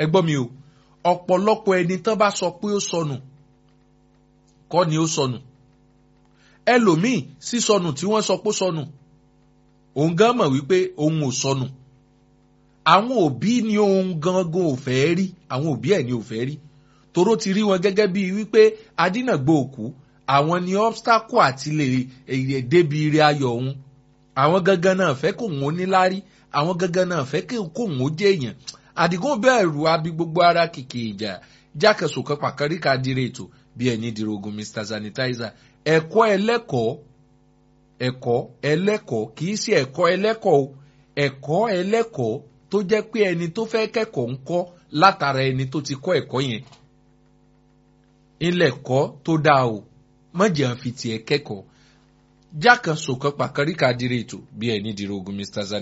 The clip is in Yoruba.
ẹ gbọ́ mi o ọ̀pọ̀lọpọ̀ ẹni tán bá sọ pé ó sọnù kọ́ ni ó sọnù ẹlòmíì sísọnù tí wọ́n sọ pé ó sọnù òun gan mọ̀ wípé òun ò sọnù àwọn òbí ni òun gangan ò fẹ́ rí àwọn òbí ẹ̀ ni ò fẹ́ rí toró ti rí wọn gẹ́gẹ́ bíi wípé adínàgbò òkú àwọn ni obstacle àti lè débi ire ayọ̀ òun àwọn gangan náà fẹ́ kóun ó níláárí àwọn gangan náà fẹ́ kóun ó jẹ́ èèyàn Àdìgún bẹ̀rù abi gbogbo ara kìkì ìjà jákèsòkan pàkáríkà dire ètò bí ẹni dirogun Mr Sanitizer ẹ̀kọ́ ẹlẹ́kọ̀ọ́ kì í ṣe ẹ̀kọ́ ẹlẹ́kọ̀ọ́ tó jẹ́ pé ẹni tó fẹ́ kẹ́kọ̀ọ́ ń kọ́ látara ẹni tó ti kọ́ ẹ̀kọ́ yẹn ilẹ̀kọ́ tó dáa o mọ̀jẹ̀ ń fi tiẹ̀ kẹ́kọ̀ọ́ jákèsòkan pàkáríkà dire ètò bí ẹni dirogun Mr Sanitizer.